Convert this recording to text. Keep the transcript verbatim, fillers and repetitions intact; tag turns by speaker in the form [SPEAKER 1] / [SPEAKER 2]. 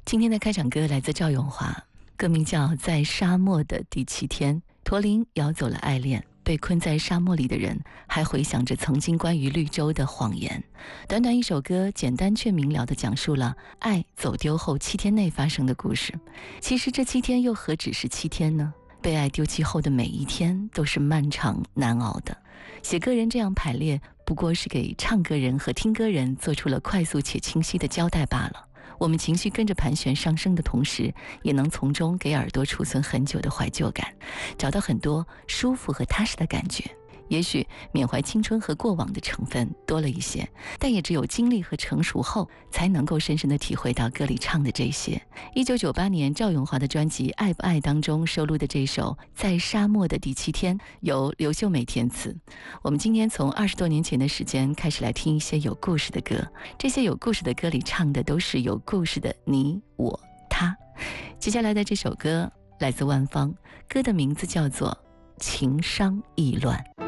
[SPEAKER 1] 今天的开场歌来自赵咏华，歌名叫《在沙漠的第七天》。驼铃摇走了爱恋，被困在沙漠里的人还回想着曾经关于绿洲的谎言。短短一首歌，简单却明了地讲述了爱走丢后七天内发生的故事。其实这七天又何止是七天呢？被爱丢弃后的每一天都是漫长难熬的。写歌人这样排列，不过是给唱歌人和听歌人做出了快速且清晰的交代罢了。我们情绪跟着盘旋上升的同时，也能从中给耳朵储存很久的怀旧感，找到很多舒服和踏实的感觉。也许缅怀青春和过往的成分多了一些，但也只有经历和成熟后，才能够深深地体会到歌里唱的这些。一九九八年赵咏华的专辑《爱不爱》当中收录的这首《在沙漠的第七天》，由刘秀美填词。我们今天从二十多年前的时间开始来听一些有故事的歌，这些有故事的歌里唱的都是有故事的你、我、他。接下来的这首歌来自万芳，歌的名字叫做《情伤意乱》。